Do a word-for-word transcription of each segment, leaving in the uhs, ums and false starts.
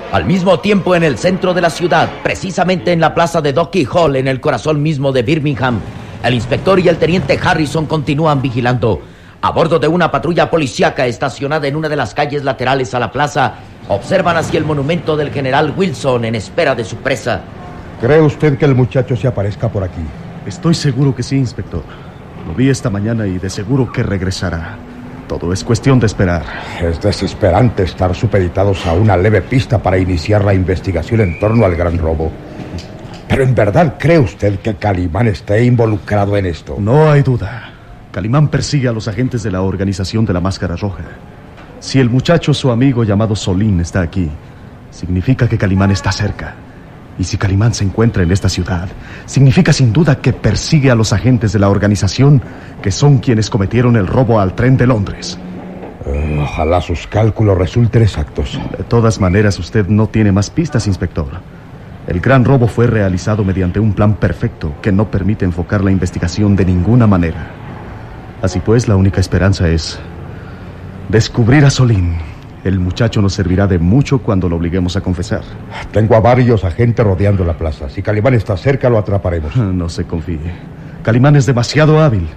Al mismo tiempo, en el centro de la ciudad, precisamente en la plaza de Docky Hall, en el corazón mismo de Birmingham, el inspector y el teniente Harrison continúan vigilando. A bordo de una patrulla policíaca estacionada en una de las calles laterales a la plaza, observan hacia el monumento del general Wilson en espera de su presa. ¿Cree usted que el muchacho se aparezca por aquí? Estoy seguro que sí, inspector. Lo vi esta mañana y de seguro que regresará. Todo es cuestión de esperar. Es desesperante estar supeditados a una leve pista para iniciar la investigación en torno al gran robo. Pero ¿en verdad cree usted que Calimán esté involucrado en esto? No hay duda. Calimán persigue a los agentes de la organización de la Máscara Roja. Si el muchacho, su amigo llamado Solín, está aquí, significa que Calimán está cerca. Y si Calimán se encuentra en esta ciudad, significa sin duda que persigue a los agentes de la organización, que son quienes cometieron el robo al tren de Londres. Uh, ojalá sus cálculos resulten exactos. De todas maneras, usted no tiene más pistas, inspector. El gran robo fue realizado mediante un plan perfecto que no permite enfocar la investigación de ninguna manera. Así pues, la única esperanza es descubrir a Solín. El muchacho nos servirá de mucho cuando lo obliguemos a confesar. Tengo a varios agentes rodeando la plaza. Si Calimán está cerca, lo atraparemos. No se confíe. Calimán es demasiado hábil.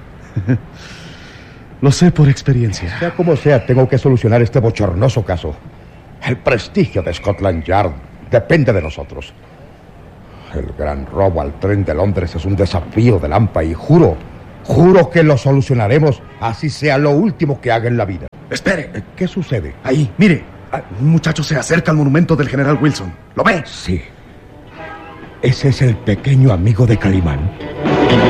Lo sé por experiencia. Sea como sea, tengo que solucionar este bochornoso caso. El prestigio de Scotland Yard depende de nosotros. El gran robo al tren de Londres es un desafío de Lampa y juro, juro que lo solucionaremos, así sea lo último que haga en la vida. Espere. ¿Qué sucede? Ahí, mire. Un muchacho se acerca al monumento del general Wilson. ¿Lo ve? Sí. Ese es el pequeño amigo de Calimán.